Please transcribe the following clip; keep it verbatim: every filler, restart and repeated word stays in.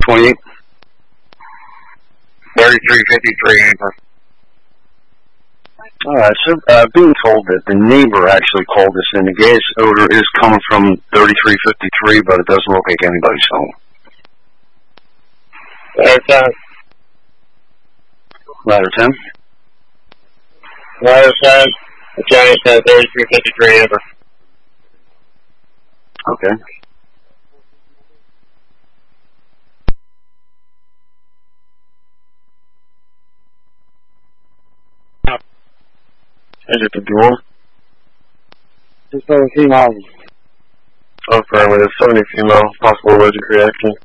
twenty-eight. thirty-three fifty-three, Amber. Alright, so uh, being told that the neighbor actually called us in. The gas odor is coming from thirty-three fifty-three, but it doesn't look like anybody's home. Ladder ten. Ladder ten. Ladder ten. Johnny ten, thirty-three fifty-three, Amber. Okay. Is it the dual? Just over female. Affirmative, seventy female, possible allergic reaction.